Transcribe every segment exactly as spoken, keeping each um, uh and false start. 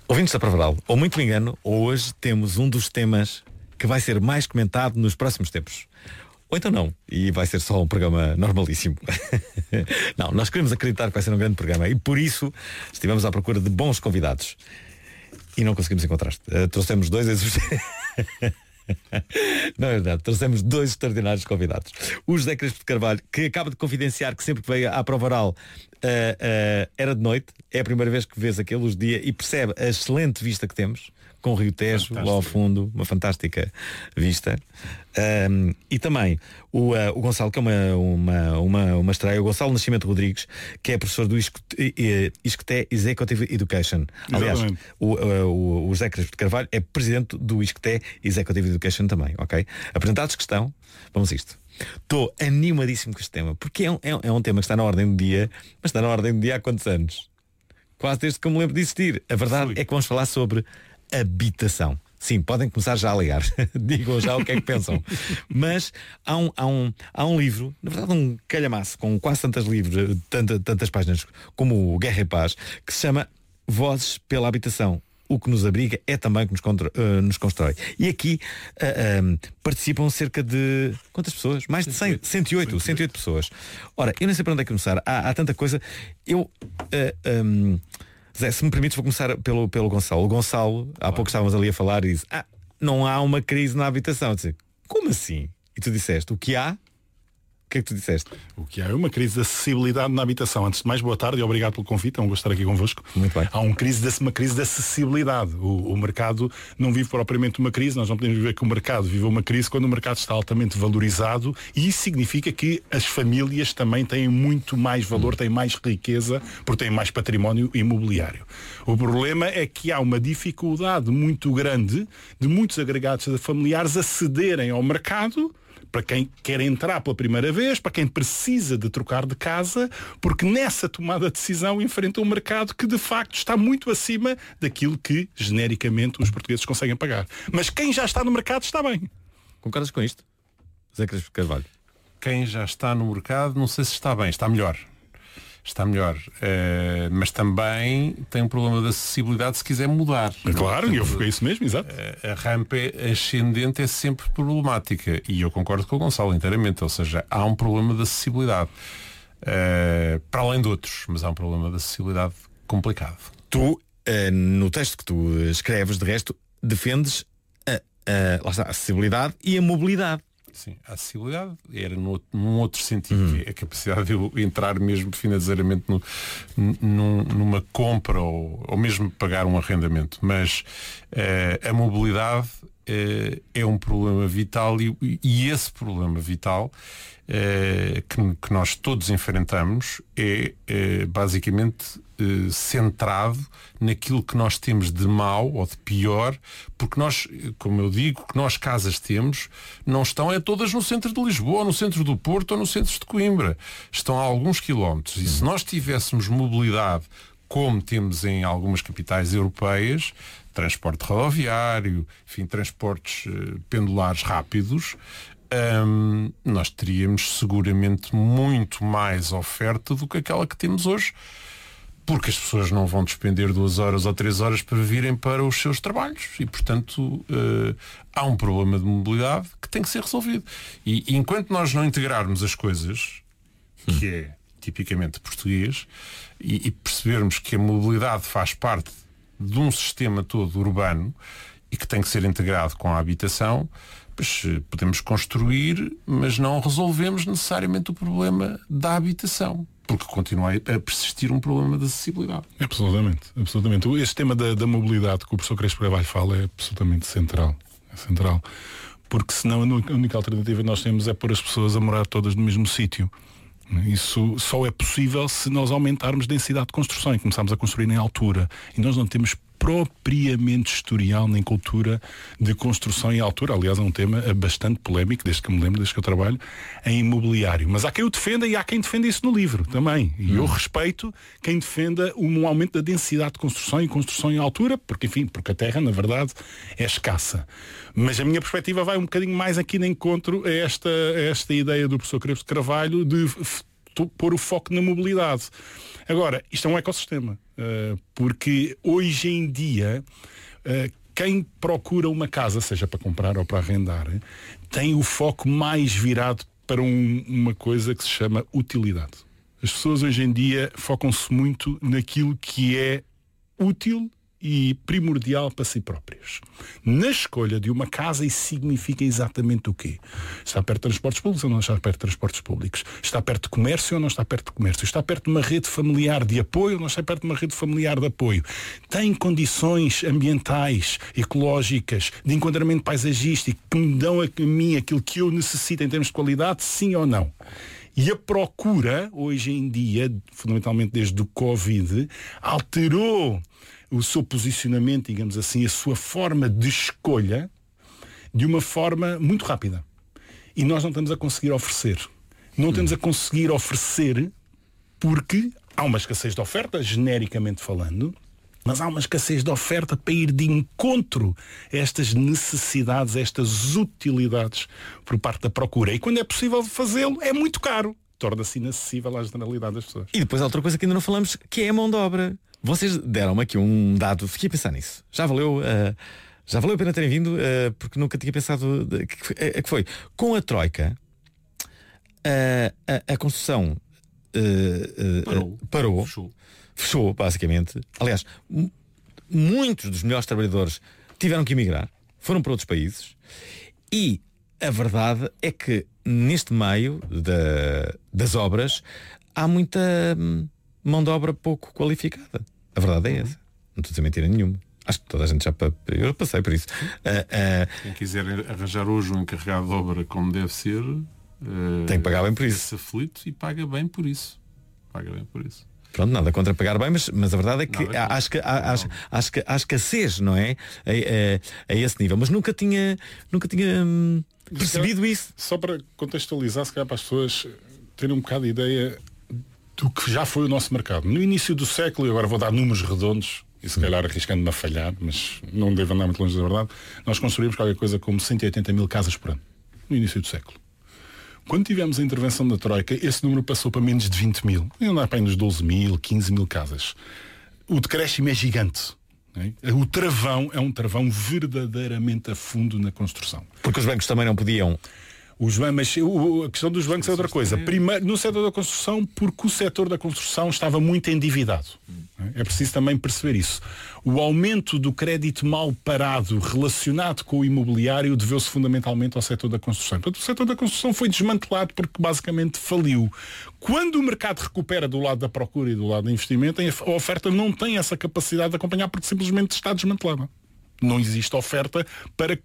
Ouvintes da Provaral, ou muito me engano, hoje temos um dos temas que vai ser mais comentado nos próximos tempos. Ou então não, e vai ser só um programa normalíssimo. Não, nós queremos acreditar que vai ser um grande programa e por isso estivemos à procura de bons convidados. E não conseguimos encontrar. Uh, trouxemos dois Não é verdade, trouxemos dois extraordinários convidados. O José Crespo de Carvalho, que acaba de confidenciar que sempre que veio à prova oral uh, uh, era de noite. É a primeira vez que vês aquele luz de dia e percebe a excelente vista que temos, com o Rio Tejo lá ao fundo, uma fantástica vista. Um, e também o, uh, o Gonçalo, que é uma, uma, uma, uma estreia, o Gonçalo Nascimento Rodrigues, que é professor do ISCTE Executive Education. Aliás, o, uh, o, o José Crespo de Carvalho é presidente do ISCTE Executive Education também, ok? Apresentados que estão, vamos a isto. Estou animadíssimo com este tema, porque é um, é, um, é um tema que está na ordem do dia, mas está na ordem do dia há quantos anos? Quase desde que eu me lembro de existir. A verdade Sim. é que vamos falar sobre habitação. Sim, podem começar já a ligar. Digam já o que é que pensam. Mas há um, há, um, há um livro, na verdade um calhamaço, com quase tantas livros, tanta, tantas páginas como o Guerra e Paz, que se chama Vozes pela Habitação. O que nos abriga é também o que nos, contra, uh, nos constrói. E aqui uh, um, participam cerca de... Quantas pessoas? Mais de cem, cento e oito, cento e oito pessoas. Ora, eu nem sei para onde é que começar. Há, há tanta coisa. Eu... Uh, um, Zé, se me permites, vou começar pelo, pelo Gonçalo. O Gonçalo, há pouco estávamos ali a falar e disse, ah, não há uma crise na habitação. Eu disse, como assim? E tu disseste, o que há? O que é que tu disseste? O que há é uma crise de acessibilidade na habitação. Antes de mais, boa tarde e obrigado pelo convite. É um gosto de estar aqui convosco. Muito bem. Há um crise de, uma crise de acessibilidade. O, o mercado não vive propriamente uma crise. Nós não podemos viver que o mercado vive uma crise quando o mercado está altamente valorizado, e isso significa que as famílias também têm muito mais valor, têm mais riqueza, porque têm mais património imobiliário. O problema é que há uma dificuldade muito grande de muitos agregados de familiares acederem ao mercado, para quem quer entrar pela primeira vez, para quem precisa de trocar de casa, porque nessa tomada de decisão enfrenta um mercado que de facto está muito acima daquilo que genericamente os portugueses conseguem pagar. Mas quem já está no mercado está bem. Concordas com isto, José Crespo de Carvalho? Quem já está no mercado, não sei se está bem, está melhor. Está melhor, uh, mas também tem um problema de acessibilidade se quiser mudar. Claro, e eu fiquei isso mesmo, exato. A, a rampa ascendente é sempre problemática e eu concordo com o Gonçalo inteiramente, ou seja, há um problema de acessibilidade, uh, para além de outros, mas há um problema de acessibilidade complicado. Tu, uh, no texto que tu escreves, de resto, defendes a, a, lá está, a acessibilidade e a mobilidade. Sim, a acessibilidade era no, num outro sentido, uhum. a capacidade de eu entrar mesmo financeiramente no, num, numa compra ou, ou mesmo pagar um arrendamento. Mas uh, a mobilidade uh, é um problema vital e, e esse problema vital uh, que, que nós todos enfrentamos é uh, basicamente uh, centrado naquilo que nós temos de mau ou de pior, porque nós, como eu digo, que nós casas temos, não estão é todas no centro de Lisboa, ou no centro do Porto, ou no centro de Coimbra. Estão a alguns quilómetros. E se nós tivéssemos mobilidade, como temos em algumas capitais europeias, transporte rodoviário, enfim, transportes uh, pendulares rápidos, um, nós teríamos seguramente muito mais oferta do que aquela que temos hoje, porque as pessoas não vão despender duas horas ou três horas para virem para os seus trabalhos e, portanto, uh, há um problema de mobilidade que tem que ser resolvido. E, e enquanto nós não integrarmos as coisas, que é tipicamente português, e, e percebermos que a mobilidade faz parte de um sistema todo urbano e que tem que ser integrado com a habitação, pois podemos construir, mas não resolvemos necessariamente o problema da habitação, porque continua a persistir um problema de acessibilidade. Absolutamente, absolutamente. Este tema da, da mobilidade que o professor Crespo Carvalho fala é absolutamente central. É central. Porque senão a única alternativa que nós temos é pôr as pessoas a morar todas no mesmo sítio. Isso só é possível se nós aumentarmos densidade de construção e começarmos a construir em altura. E nós não temos propriamente historial nem cultura de construção em altura. Aliás, é um tema bastante polémico, desde que me lembro, desde que eu trabalho em imobiliário. Mas há quem o defenda e há quem defenda isso no livro também. E hum. eu respeito quem defenda um aumento da densidade de construção e construção em altura, porque, enfim, porque a terra, na verdade, é escassa. Mas a minha perspectiva vai um bocadinho mais aqui de encontro a esta, a esta ideia do professor Crespo de Carvalho de to- pôr o foco na mobilidade. Agora, isto é um ecossistema, uh, porque hoje em dia uh, quem procura uma casa, seja para comprar ou para arrendar, tem o foco mais virado para um, uma coisa que se chama utilidade. As pessoas hoje em dia focam-se muito naquilo que é útil e primordial para si próprios. Na escolha de uma casa, isso significa exatamente o quê? Está perto de transportes públicos ou não está perto de transportes públicos? Está perto de comércio ou não está perto de comércio? Está perto de uma rede familiar de apoio ou não está perto de uma rede familiar de apoio? Tem condições ambientais, ecológicas, de enquadramento paisagístico que me dão a mim aquilo que eu necessito em termos de qualidade, sim ou não? E a procura, hoje em dia, fundamentalmente desde o Covid, alterou o seu posicionamento, digamos assim, a sua forma de escolha, de uma forma muito rápida. E nós não estamos a conseguir oferecer. Não estamos a conseguir oferecer porque há uma escassez de oferta, genericamente falando, mas há uma escassez de oferta para ir de encontro a estas necessidades, a estas utilidades por parte da procura. E quando é possível fazê-lo, é muito caro. Torna-se inacessível à generalidade das pessoas. E depois há outra coisa que ainda não falamos, que é a mão de obra. Vocês deram-me aqui um dado, fiquei a pensar nisso. Já valeu, uh, já valeu a pena terem vindo, uh, porque nunca tinha pensado de, que, uh, que foi. Com a Troika, uh, a, a construção uh, uh, Parou. parou, Fechou. fechou, basicamente. Aliás, m- muitos dos melhores trabalhadores tiveram que emigrar, foram para outros países. E a verdade é que neste meio da, das obras há muita hum, mão de obra pouco qualificada. A verdade é essa. Não estou a dizer mentira nenhuma. Acho que toda a gente já pa- eu passei por isso. Uh, uh, Quem quiser arranjar hoje um encarregado de obra como deve ser, uh, Tem que pagar bem por isso. esse aflito e paga bem por isso. Paga bem por isso. Pronto, nada contra pagar bem, mas, mas a verdade é que Nada há, contra. acho que há, acho, acho que há escassez, não é? A, a, a esse nível. Mas nunca tinha, nunca tinha hum, percebido isso. Só para contextualizar, se calhar para as pessoas terem um bocado de ideia do que já foi o nosso mercado. No início do século, e agora vou dar números redondos, e se calhar arriscando-me a falhar, mas não devo andar muito longe da verdade, nós construímos qualquer coisa como cento e oitenta mil casas por ano, no início do século. Quando tivemos a intervenção da Troika, esse número passou para menos de vinte mil. E andar para nos doze mil, quinze mil casas. O decréscimo é gigante. Né? O travão é um travão verdadeiramente a fundo na construção. Porque os bancos também não podiam. Os bancos, mas o- a questão dos bancos é outra coisa. Primeiro, no setor da construção, porque o setor da construção estava muito endividado. É preciso também perceber isso. O aumento do crédito mal parado relacionado com o imobiliário deveu-se fundamentalmente ao setor da construção. Portanto, o setor da construção foi desmantelado porque basicamente faliu. Quando o mercado recupera do lado da procura e do lado do investimento, a oferta não tem essa capacidade de acompanhar porque simplesmente está desmantelada. Não existe oferta para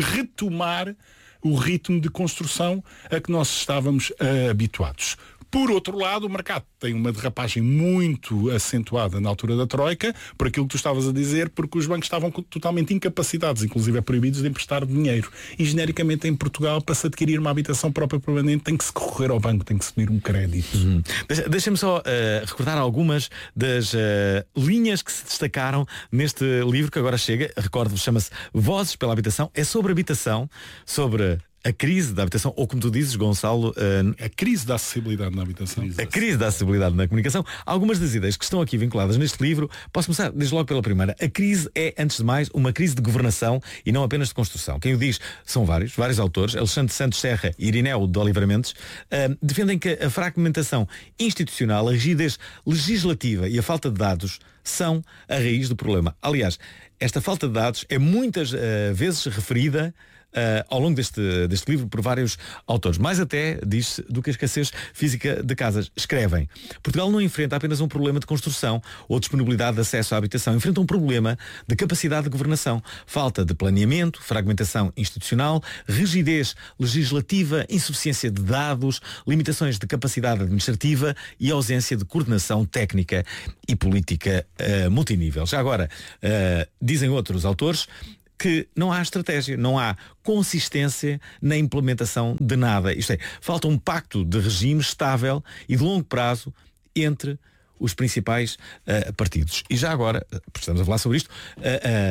retomar o ritmo de construção a que nós estávamos uh, habituados. Por outro lado, o mercado tem uma derrapagem muito acentuada na altura da Troika, por aquilo que tu estavas a dizer, porque os bancos estavam totalmente incapacitados, inclusive proibidos de emprestar dinheiro. E genericamente em Portugal, para se adquirir uma habitação própria permanente, tem que se recorrer ao banco, tem que se pedir um crédito. Hum. Deixa- Deixa-me só uh, recordar algumas das uh, linhas que se destacaram neste livro que agora chega. Recordo-vos, chama-se Vozes pela Habitação. É sobre habitação, sobre a crise da habitação, ou como tu dizes, Gonçalo, uh, A crise da acessibilidade na habitação. a crise da acessibilidade na comunicação. Algumas das ideias que estão aqui vinculadas neste livro, posso começar desde logo pela primeira. A crise é, antes de mais, uma crise de governação e não apenas de construção. Quem o diz são vários, vários autores. Alexandre Santos Serra e Irineu de Oliveira Mendes uh, defendem que a fragmentação institucional, a rigidez legislativa e a falta de dados são a raiz do problema. Aliás, esta falta de dados é muitas uh, vezes referida Uh, ao longo deste, deste livro por vários autores. Mais até, diz do que a escassez física de casas. Escrevem: Portugal não enfrenta apenas um problema de construção ou disponibilidade de acesso à habitação, enfrenta um problema de capacidade de governação. Falta de planeamento, fragmentação institucional, rigidez legislativa, insuficiência de dados, limitações de capacidade administrativa e ausência de coordenação técnica e política uh, multinível. Já agora, uh, dizem outros autores que não há estratégia, não há consistência na implementação de nada. Isto é, falta um pacto de regime estável e de longo prazo entre os principais uh, partidos. E já agora, porque estamos a falar sobre isto, uh, uh,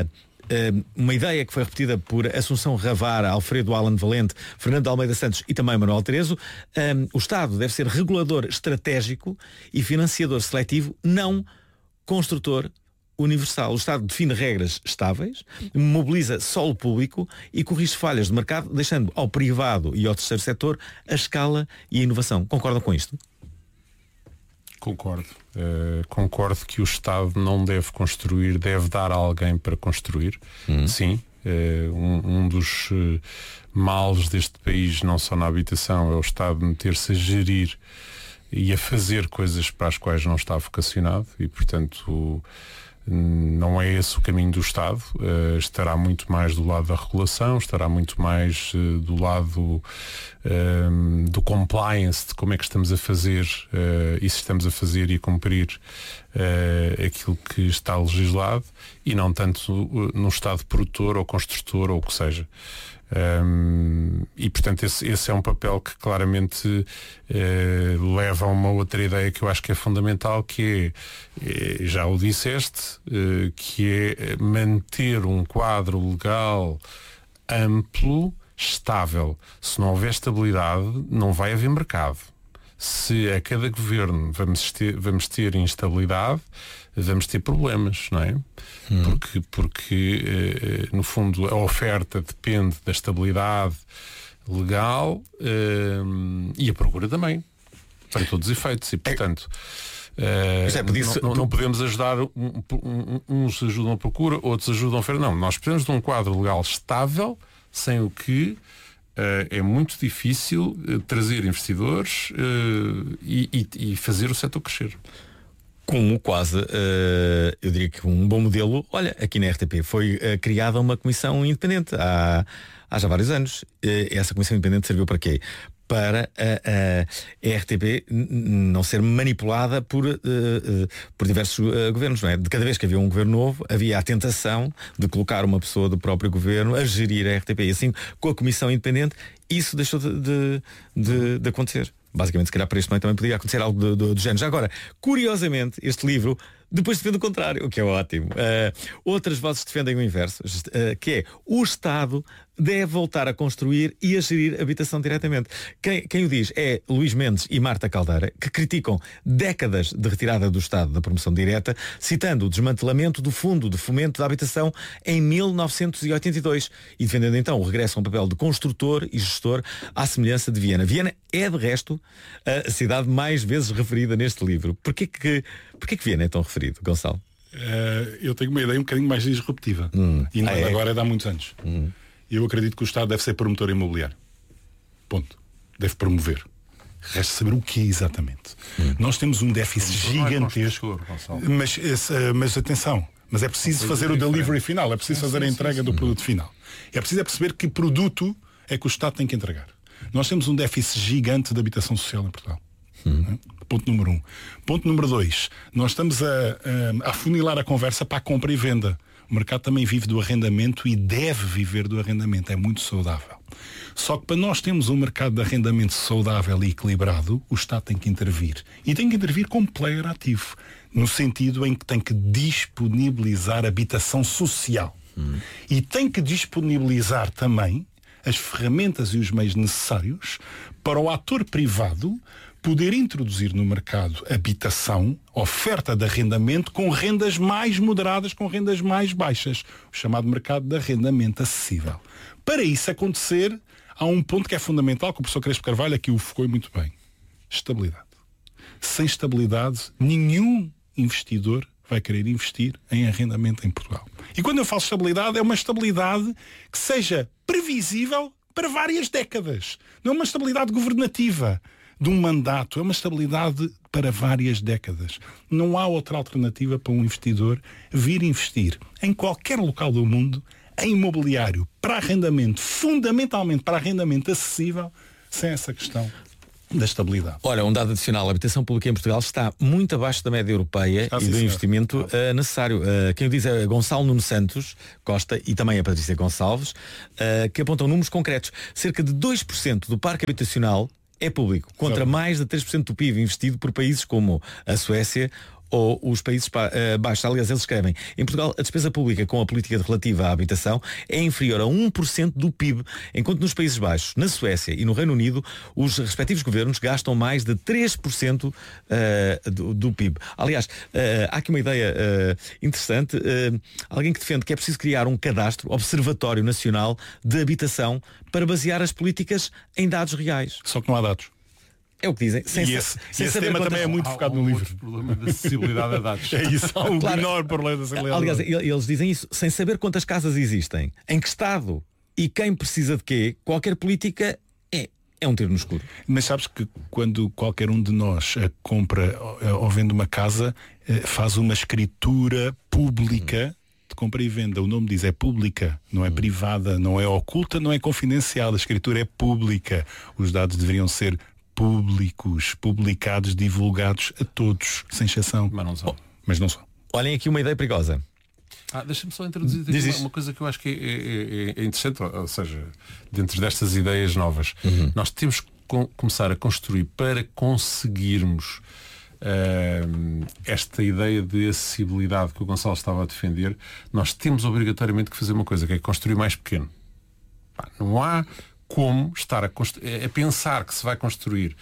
uma ideia que foi repetida por Assunção Ravara, Alfredo Alan Valente, Fernando Almeida Santos e também Manuel Terezo. O Estado deve ser regulador estratégico e financiador seletivo, não construtor universal. O Estado define regras estáveis, mobiliza solo público e corrige falhas de mercado, deixando ao privado e ao terceiro setor a escala e a inovação. Concordam com isto? Concordo. Uh, concordo que o Estado não deve construir, deve dar a alguém para construir. Uhum. Sim. Uh, um, um dos uh, males deste país, não só na habitação, é o Estado meter-se a gerir e a fazer coisas para as quais não está vocacionado e, portanto, o, não é esse o caminho do Estado. Uh, estará muito mais do lado da regulação, estará muito mais uh, do lado uh, do compliance, de como é que estamos a fazer uh, e se estamos a fazer e a cumprir uh, aquilo que está legislado, e não tanto uh, no Estado produtor ou construtor ou o que seja. Um, e portanto esse, esse é um papel que claramente uh, leva a uma outra ideia que eu acho que é fundamental, que é, já o disseste, uh, que é manter um quadro legal amplo, estável. Se não houver estabilidade, não vai haver mercado. Se a cada governo vamos ter, vamos ter instabilidade, vamos ter problemas, não é? Hum. Porque, porque eh, no fundo, a oferta depende da estabilidade legal eh, e a procura também, para todos os efeitos. E, portanto, eh, é, não, não, não podemos ajudar, um, um, uns ajudam a procura, outros ajudam a oferta. Não, nós precisamos de um quadro legal estável, sem o que Uh, é muito difícil uh, trazer investidores uh, e, e, e fazer o setor crescer. Como quase, uh, eu diria que um bom modelo, olha, aqui na R T P foi uh, criada uma comissão independente há, há já vários anos. Uh, essa comissão independente serviu para quê? Para a, a R T P não ser manipulada por, uh, uh, por diversos uh, governos, não é? De cada vez que havia um governo novo, havia a tentação de colocar uma pessoa do próprio governo a gerir a R T P. E assim, com a comissão independente, isso deixou de, de, de, de acontecer. Basicamente, se calhar para este momento também podia acontecer algo do, do, do género. Já agora, curiosamente, este livro depois defende o contrário, o que é ótimo. Uh, outras vozes defendem o inverso, uh, que é o Estado deve voltar a construir e a gerir a habitação diretamente. Quem, quem o diz é Luís Mendes e Marta Caldeira, que criticam décadas de retirada do Estado da promoção direta, citando o desmantelamento do Fundo de Fomento da Habitação em mil novecentos e oitenta e dois e defendendo então o regresso a um papel de construtor e gestor à semelhança de Viena. Viena é, de resto, a cidade mais vezes referida neste livro. Porquê que, porquê que Viena é tão referido, Gonçalo? Uh, eu tenho uma ideia um bocadinho mais disruptiva. Hum. E não ah, é é agora, é de há muitos anos. Hum. Eu acredito que o Estado deve ser promotor imobiliário. Ponto. Deve promover. Resta saber o que é exatamente. Hum. Nós temos um déficit gigantesco. Mas, esse, mas atenção, mas é preciso fazer o delivery final, é preciso fazer a entrega do produto final. É preciso é perceber que produto é que o Estado tem que entregar. Nós temos um déficit gigante de habitação social em Portugal. Hum. Ponto número um. Ponto número dois. Nós estamos a, a, a afunilar a conversa para a compra e venda. O mercado também vive do arrendamento e deve viver do arrendamento. É muito saudável. Só que para nós termos um mercado de arrendamento saudável e equilibrado, o Estado tem que intervir. E tem que intervir como player ativo. No sentido em que tem que disponibilizar habitação social. Hum. E tem que disponibilizar também as ferramentas e os meios necessários para o ator privado poder introduzir no mercado habitação, oferta de arrendamento com rendas mais moderadas, com rendas mais baixas, o chamado mercado de arrendamento acessível. Para isso acontecer, há um ponto que é fundamental, que o professor Crespo Carvalho aqui o focou muito bem. Estabilidade. Sem estabilidade, nenhum investidor vai querer investir em arrendamento em Portugal. E quando eu falo estabilidade, é uma estabilidade que seja previsível para várias décadas. Não é uma estabilidade governativa de um mandato, é uma estabilidade para várias décadas. Não há outra alternativa para um investidor vir investir em qualquer local do mundo em imobiliário para arrendamento, fundamentalmente para arrendamento acessível, sem essa questão da estabilidade. Olha, um dado adicional, a habitação pública em Portugal está muito abaixo da média europeia ah, e sim, do investimento uh, necessário. Uh, quem o diz é Gonçalo Nuno Santos Costa e também a Patrícia Gonçalves, uh, que apontam números concretos. Cerca de dois por cento do parque habitacional é público, contra mais de três por cento do P I B investido por países como a Suécia ou os Países Baixos. Aliás, eles escrevem, em Portugal a despesa pública com a política relativa à habitação é inferior a um por cento do P I B, enquanto nos Países Baixos, na Suécia e no Reino Unido, os respectivos governos gastam mais de três por cento uh, do, do P I B. Aliás, uh, há aqui uma ideia uh, interessante. Uh, alguém que defende que é preciso criar um cadastro, Observatório Nacional de Habitação, para basear as políticas em dados reais. Só que não há dados. É o que dizem. Sem e esse, sem esse tema também é muito há, focado há um no livro. O problema da acessibilidade a dados. É isso, há um claro. menor problema da acessibilidade. Aliás, eles dizem isso, sem saber quantas casas existem, em que estado e quem precisa de quê, qualquer política é, é um tiro no escuro. Mas sabes que quando qualquer um de nós compra ou vende uma casa, faz uma escritura pública de compra e venda. O nome diz é pública, não é privada, não é oculta, não é confidencial. A escritura é pública. Os dados deveriam ser públicos, publicados, divulgados a todos, sem exceção. Mas não são. Mas não são. Olhem aqui uma ideia perigosa. Ah, deixa-me só introduzir aqui uma, uma coisa que eu acho que é, é, é interessante, ou seja, dentro destas ideias novas, uhum. nós temos que com, começar a construir para conseguirmos uh, esta ideia de acessibilidade que o Gonçalo estava a defender. Nós temos obrigatoriamente que fazer uma coisa, que é construir mais pequeno. Pá, não há como estar a, a pensar que se vai construir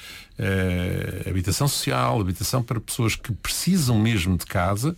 uh, habitação social, habitação para pessoas que precisam mesmo de casa,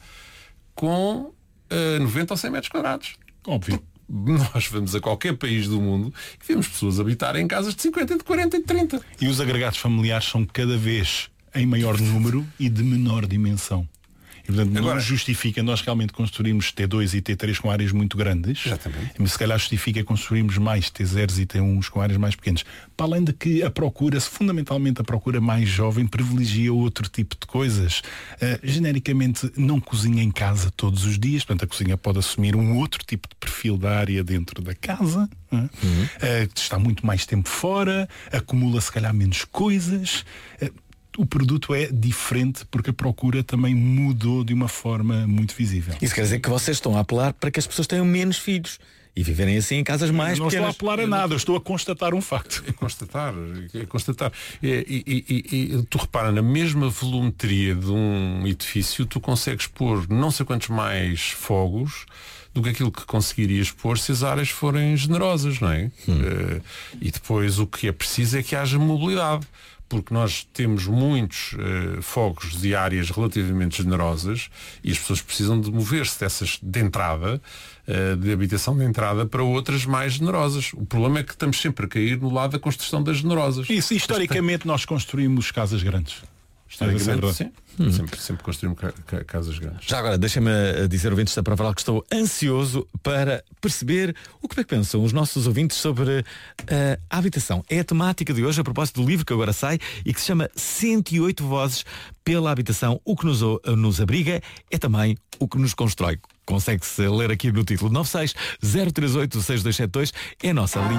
com uh, noventa ou cem metros quadrados. Óbvio. Nós vamos a qualquer país do mundo e vemos pessoas habitarem em casas de cinquenta, de quarenta e de trinta. E os agregados familiares são cada vez em maior número e de menor dimensão. E, portanto, Agora, não justifica nós realmente construirmos T dois e T três com áreas muito grandes. Exatamente. Mas se calhar justifica construirmos mais T zero e T um com áreas mais pequenas. Para além de que a procura, fundamentalmente a procura mais jovem, privilegia outro tipo de coisas. Uh, genericamente não cozinha em casa todos os dias, portanto a cozinha pode assumir um outro tipo de perfil da área dentro da casa. Uh, uhum. uh, está muito mais tempo fora, acumula se calhar menos coisas. Uh, O produto é diferente porque a procura também mudou de uma forma muito visível. Isso quer dizer que vocês estão a apelar para que as pessoas tenham menos filhos e viverem assim em casas mais não pequenas. Não estou a apelar a nada, eu estou a constatar um facto. É constatar, é constatar. E, e, e, e tu repara, na mesma volumetria de um edifício, tu consegues pôr não sei quantos mais fogos do que aquilo que conseguirias pôr se as áreas forem generosas, não é? Hum. Uh, e depois o que é preciso é que haja mobilidade. Porque nós temos muitos uh, fogos de áreas relativamente generosas e as pessoas precisam de mover-se dessas de entrada, uh, de habitação de entrada, para outras mais generosas. O problema é que estamos sempre a cair no lado da construção das generosas. Isso, historicamente nós construímos casas grandes. Historicamente, sim. Hum. Sempre, sempre construímos ca ca casas grandes. Já agora, deixa-me dizer, ouvintes da Prova Oral, que estou ansioso para perceber o que é que pensam os nossos ouvintes sobre uh, a habitação. É a temática de hoje, a propósito do livro que agora sai e que se chama cento e oito Vozes pela Habitação. O que nos, nos abriga é também o que nos constrói. Consegue-se ler aqui no título. Nove seis zero três oito seis dois sete dois é a nossa linha.